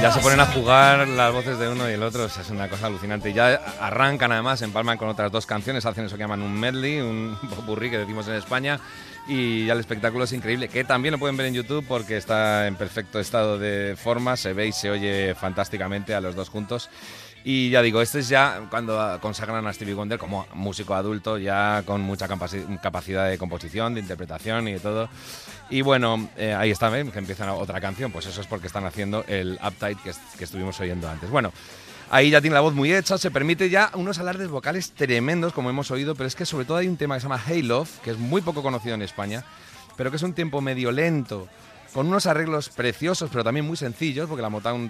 ya se ponen a jugar las voces de uno y el otro, o sea, es una cosa alucinante. Ya arrancan además, empalman con otras dos canciones, hacen eso que llaman un medley, un popurrí que decimos en España, y ya el espectáculo es increíble, que también lo pueden ver en YouTube porque está en perfecto estado de forma, se ve y se oye fantásticamente a los dos juntos. Y ya digo, este es ya cuando consagran a Stevie Wonder como músico adulto, ya con mucha capacidad de composición, de interpretación y de todo. Y bueno, ahí está, ¿ven? Que empiezan otra canción, pues eso es porque están haciendo el Uptight que estuvimos oyendo antes. Bueno, ahí ya tiene la voz muy hecha, se permite ya unos alardes vocales tremendos, como hemos oído, pero es que sobre todo hay un tema que se llama Hey Love, que es muy poco conocido en España, pero que es un tiempo medio lento, con unos arreglos preciosos, pero también muy sencillos, porque la Motown